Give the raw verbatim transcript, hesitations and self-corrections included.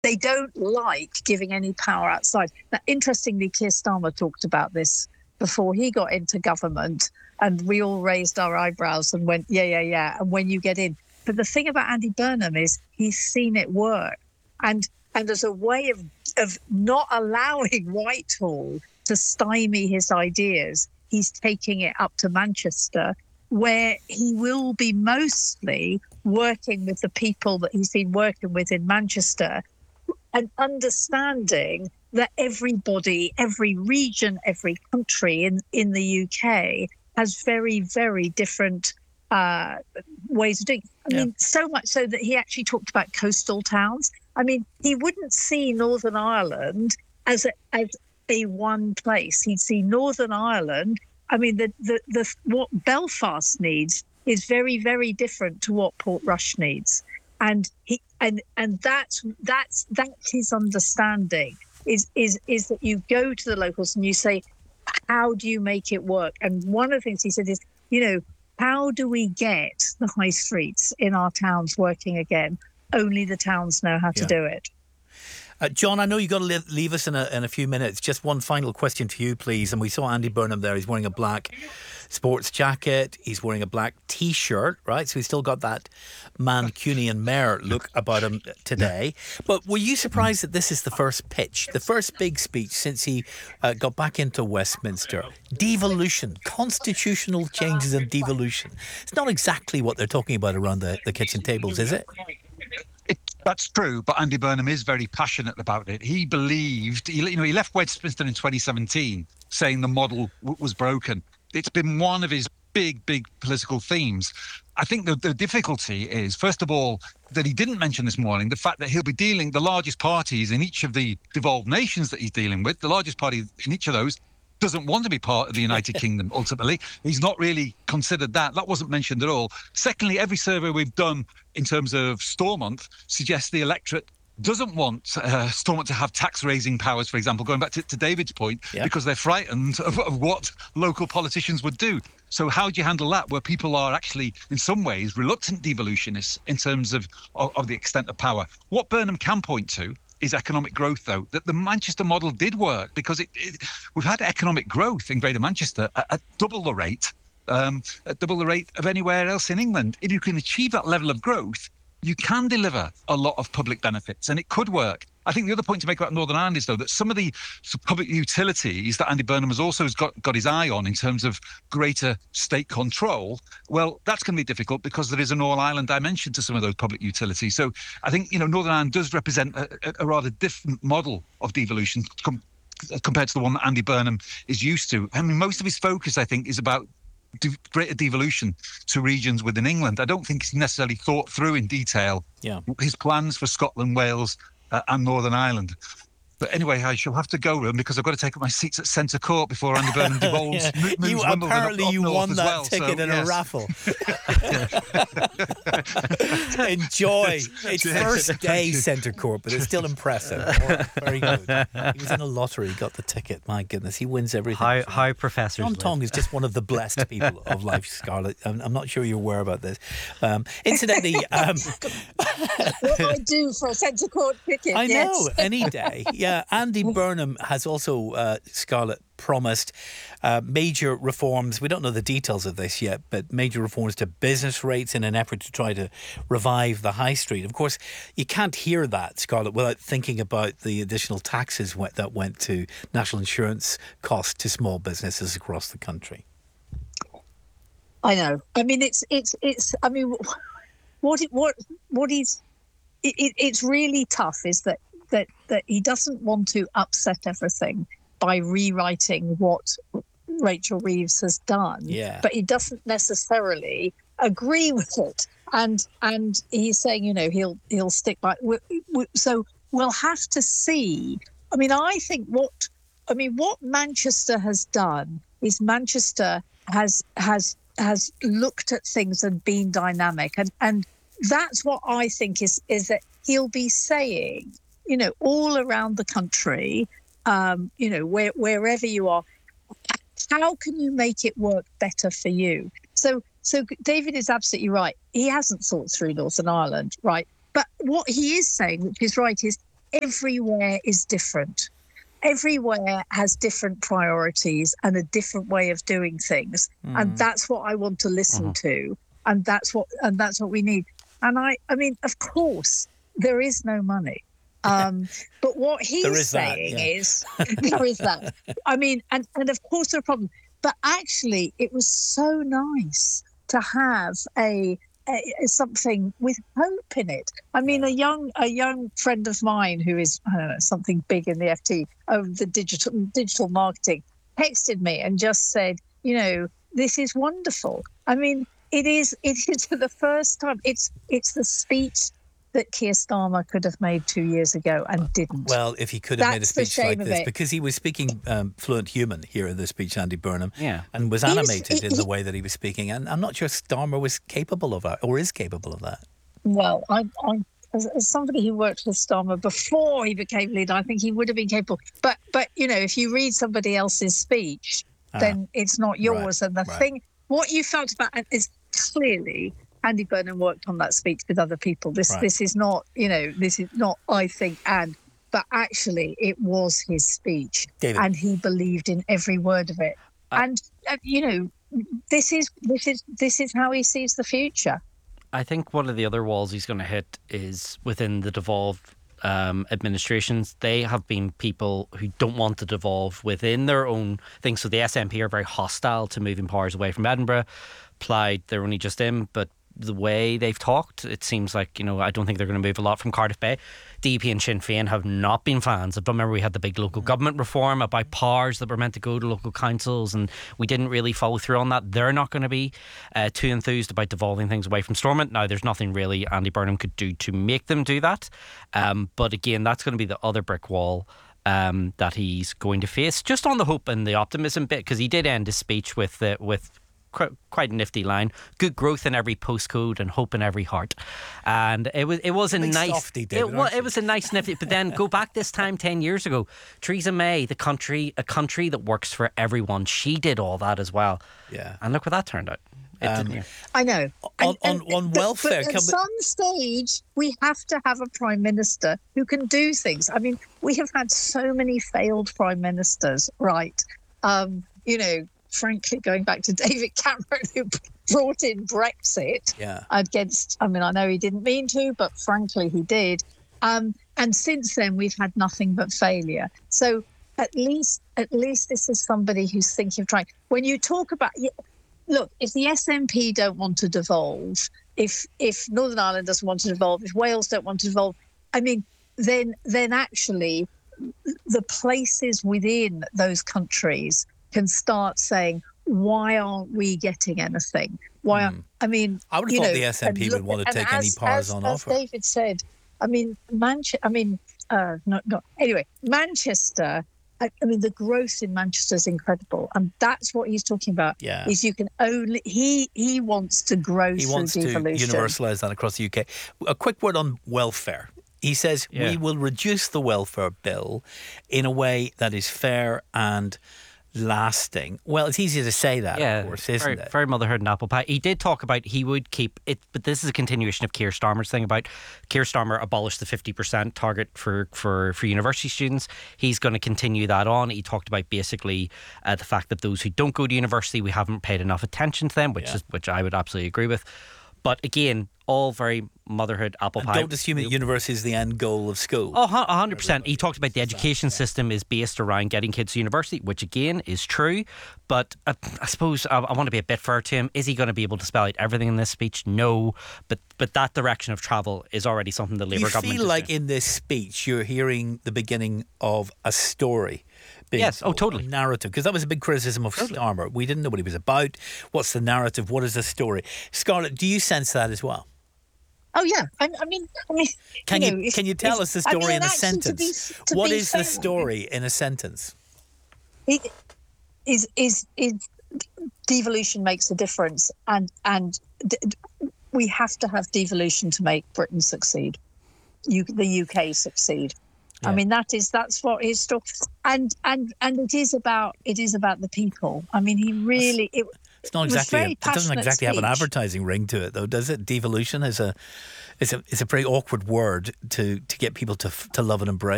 they don't like giving any power outside. Now, interestingly, Keir Starmer talked about this before he got into government, and we all raised our eyebrows and went, yeah, yeah, yeah. And when you get in. But the thing about Andy Burnham is he's seen it work. And and as a way of, of not allowing Whitehall to stymie his ideas, he's taking it up to Manchester, where he will be mostly working with the people that he's been working with in Manchester and understanding that everybody, every region, every country in, in the U K has very, very different uh, ways of doing it. I yeah. mean, so much so that he actually talked about coastal towns. I mean, he wouldn't see Northern Ireland as a, as a one place. He'd see Northern Ireland. I mean, the, the, the what Belfast needs is very, very different to what Portrush needs. And he and and that's that's that's his understanding is is is that you go to the locals and you say, how do you make it work? And one of the things he said is, you know, how do we get the high streets in our towns working again? Only the towns know how to yeah. do it. Uh, John, I know you've got to leave, leave us in a, in a few minutes. Just one final question to you, please. And we saw Andy Burnham there. He's wearing a black sports jacket. He's wearing a black T-shirt, right? So he's still got that Mancunian mayor look about him today. But were you surprised that this is the first pitch, the first big speech since he uh, got back into Westminster? Devolution, constitutional changes and devolution. It's not exactly what they're talking about around the, the kitchen tables, is it? It, that's true, but Andy Burnham is very passionate about it. He believed, he, you know, he left Westminster in twenty seventeen saying the model w- was broken. It's been one of his big, big political themes. I think the, the difficulty is, first of all, that he didn't mention this morning the fact that he'll be dealing the largest parties in each of the devolved nations that he's dealing with. The largest party in each of those doesn't want to be part of the United Kingdom, ultimately. He's not really considered that. That wasn't mentioned at all. Secondly, every survey we've done in terms of Stormont suggests the electorate doesn't want uh, Stormont to have tax-raising powers, for example, going back to, to David's point, yeah. because they're frightened of, of what local politicians would do. So how do you handle that, where people are actually, in some ways, reluctant devolutionists in terms of, of, of the extent of power? What Burnham can point to is economic growth, though, that the Manchester model did work, because it, it, we've had economic growth in Greater Manchester at, at double the rate, um, at double the rate of anywhere else in England. If you can achieve that level of growth, you can deliver a lot of public benefits, and it could work. I think the other point to make about Northern Ireland is, though, that some of the public utilities that Andy Burnham has also got, got his eye on in terms of greater state control, well, that's going to be difficult because there is an all-island dimension to some of those public utilities. So I think, you know, Northern Ireland does represent a, a rather different model of devolution com- compared to the one that Andy Burnham is used to. I mean, most of his focus, I think, is about De- greater devolution to regions within England. I don't think he's necessarily thought through in detail yeah. his plans for Scotland, Wales uh, and Northern Ireland. But anyway, I shall have to go, Room, because I've got to take up my seats at Centre Court before Andy Burnham devolves. yeah. moves you, Wimbledon apparently up, you up won that well, ticket so, in yes. a raffle. Enjoy. It's first day Centre Court, but it's still impressive. Oh, very good. He was in a lottery, got the ticket. My goodness, he wins everything. How, how professors John Tong is just one of the blessed people of life, Scarlett. I'm, I'm not sure you're aware about this. Um, incidentally... Um, what do I do for a Centre Court ticket? I yes. know, any day. Yeah, Andy Burnham has also, uh, Scarlett, promised uh, major reforms. We don't know the details of this yet, but major reforms to business rates in an effort to try to revive the high street. Of course, you can't hear that, Scarlett, without thinking about the additional taxes went, that went to national insurance costs to small businesses across the country. I know. I mean, it's it's it's. I mean, what it, what what he's it, it, it's really tough is that. That, that he doesn't want to upset everything by rewriting what Rachel Reeves has done, yeah. but he doesn't necessarily agree with it. And and he's saying, you know, he'll he'll stick by. We, we, so we'll have to see. I mean, I think what I mean what Manchester has done is Manchester has has has looked at things and been dynamic, and and that's what I think is is that he'll be saying, you know, all around the country, um, you know, where, wherever you are, how can you make it work better for you? So, so David is absolutely right. He hasn't thought through Northern Ireland, right? But what he is saying, which is right, is everywhere is different. Everywhere has different priorities and a different way of doing things. Mm. And that's what I want to listen uh-huh. to. And that's what and that's what we need. And I, I mean, of course, there is no money. Um, but what he's saying that, yeah. is there is that. I mean, and, and of course there are problems. But actually, it was so nice to have a, a something with hope in it. I mean, a young a young friend of mine who is I don't know something big in the F T of the digital digital marketing texted me and just said, you know, this is wonderful. I mean, it is it is for the first time. It's it's the speech that Keir Starmer could have made two years ago and didn't. Well, if he could have That's made a speech like this, because he was speaking um, fluent human here in the speech, Andy Burnham, yeah. and was animated he was, he, in the way that he was speaking. And I'm not sure Starmer was capable of that, or is capable of that. Well, I, I as, as somebody who worked with Starmer before he became leader, I think he would have been capable. But, but you know, if you read somebody else's speech, ah, then it's not yours. Right, and the right. thing, what you felt about it is clearly... Andy Burnham worked on that speech with other people. This right. this is not, you know, this is not, I think, and, but actually it was his speech. David. And he believed in every word of it. I, and, uh, you know, this is, this is, this is how he sees the future. I think one of the other walls he's going to hit is within the devolved um, administrations. They have been people who don't want to devolve within their own things. So the S N P are very hostile to moving powers away from Edinburgh. Plaid, they're only just in, but the way they've talked, it seems like, you know, I don't think they're going to move a lot from Cardiff Bay. D P and Sinn Féin have not been fans. I remember we had the big local government reform about powers that were meant to go to local councils, and we didn't really follow through on that. They're not going to be uh, too enthused about devolving things away from Stormont. Now, there's nothing really Andy Burnham could do to make them do that. Um, but again, that's going to be the other brick wall um, that he's going to face. Just on the hope and the optimism bit, because he did end his speech with uh, with quite a nifty line. Good growth in every postcode and hope in every heart. And it was it was a Big nice softy, David, it, was, it was a nice nifty. But then go back this time ten years ago, Theresa May, the country a country that works for everyone, she did all that as well. Yeah. And look what that turned out. It Um, didn't. I know. On, And- on, and- on but- welfare, but can at we- some stage, we have to have a prime minister who can do things. I mean, we have had so many failed prime ministers, right? Um, you know, frankly, going back to David Cameron, who brought in Brexit yeah. against, I mean, I know he didn't mean to, but frankly, he did. Um, and since then, we've had nothing but failure. So at least, at least this is somebody who's thinking of trying. When you talk about, look, if the S N P don't want to devolve, if if Northern Ireland doesn't want to devolve, if Wales don't want to devolve, I mean, then then actually the places within those countries can start saying, why aren't we getting anything? Why? Aren't, I mean, I would have you thought know, the S N P and would look- want to and take any as- powers as- on as offer. David said, I mean, Manchester. I mean, uh, not, not anyway. Manchester. I, I mean, the growth in Manchester is incredible, and that's what he's talking about. Yeah. Is you can only he he wants to grow He through wants to devolution. universalise that across the U K. A quick word on welfare. He says Yeah. we will reduce the welfare bill in a way that is fair and lasting. Well, it's easier to say that, Yeah, of course, isn't very, it? very motherhood and apple pie. He did talk about he would keep it, but this is a continuation of Keir Starmer's thing about Keir Starmer abolished the fifty percent target for, for, for university students. He's going to continue that on. He talked about basically uh, the fact that those who don't go to university, we haven't paid enough attention to them, which Yeah. is which I would absolutely agree with. But again, all very motherhood apple And pie. don't assume that university is the end goal of school. Oh, one hundred percent. He talked about the education system is based around getting kids to university, which again is true. But uh, I suppose I, I want to be a bit fair to him. Is he going to be able to spell out everything in this speech? No. But but that direction of travel is already something the Labour you government feel is like doing. in this speech you're hearing the beginning of a story. being Yes, oh, told, totally. a narrative, because that was a big criticism of Starmer. We didn't know what he was about. What's the narrative? What is the story? Scarlett, do you sense that as well? Oh yeah, I, I mean, I mean, Can you, you, know, if- can you tell if- us the I mean, story in a actually, to be- sentence? to What be is the fair, story in a sentence? it is is is devolution makes a difference, and and d- d- we have to have devolution to make Britain succeed, you, the U K succeed. I Yeah. mean, that is that's what his story, and and and it is about it is about the people. I mean, he really it. It's not It was exactly. very It doesn't passionate exactly have an speech. advertising ring to it, though, does it? Devolution is a It's a it's a very awkward word to to get people to to love and embrace.